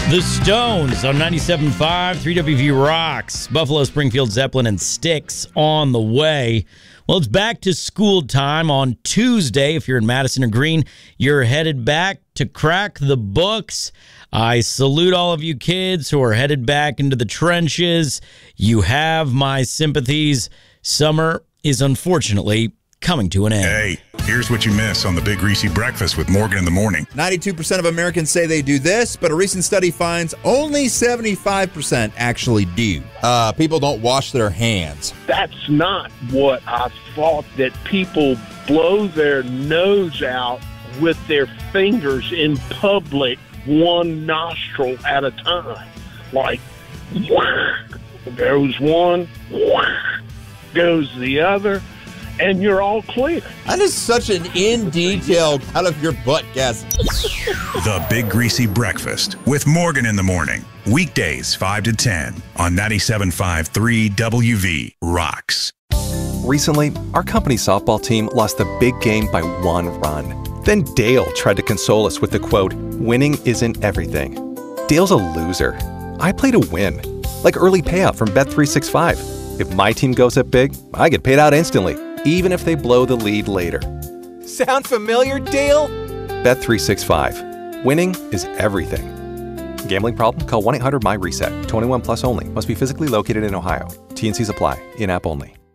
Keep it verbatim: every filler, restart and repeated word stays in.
The Stones on ninety-seven point five, three W V rocks. Buffalo, Springfield, Zeppelin, and Styx on the way. Well, it's back to school time on Tuesday. If you're in Madison or Greene, you're headed back to crack the books. I salute all of you kids who are headed back into the trenches. You have my sympathies. Summer is unfortunately coming to an end. Hey, here's what you miss on the Big Greasy Breakfast with Morgan in the Morning. ninety-two percent of Americans say they do this, but a recent study finds only seventy-five percent actually do. Uh, people don't wash their hands. That's not what I thought, that people blow their nose out with their fingers in public, one nostril at a time. Like, whack, goes one, whack, goes the other, and you're all clear. That is such an in-detail, out of your butt guess. The Big Greasy Breakfast with Morgan in the Morning. Weekdays five to ten on ninety-seven point five, three W V rocks. Recently, our company softball team lost the big game by one run. Then Dale tried to console us with the quote, "Winning isn't everything." Dale's a loser. I play to win, like early payout from Bet three sixty-five. If my team goes up big, I get paid out instantly, even if they blow the lead later. Sound familiar, Dale? Bet three sixty-five. Winning is everything. Gambling problem? Call one eight hundred M Y RESET. twenty-one plus only. Must be physically located in Ohio. T and Cs apply. In-app only.